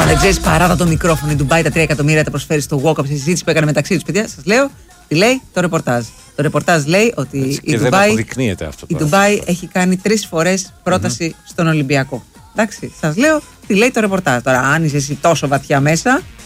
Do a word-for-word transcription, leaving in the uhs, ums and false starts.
Αν δεν ξέρεις, παράδα το μικρόφωνο, η Ντουμπάι τα τρία εκατομμύρια τα προσφέρει στο walk-up στη συζήτηση που έκανε μεταξύ τους, παιδιά. Σας λέω τι λέει το ρεπορτάζ. Το ρεπορτάζ λέει ότι έτσι, η Ντουμπάι, αυτό η Ντουμπάι έχει κάνει τρεις φορές πρόταση mm-hmm. στον Ολυμπιακό. Εντάξει, σας λέω τι λέει το ρεπορτάζ. Τώρα, αν είσαι εσύ τόσο βαθιά μέσα,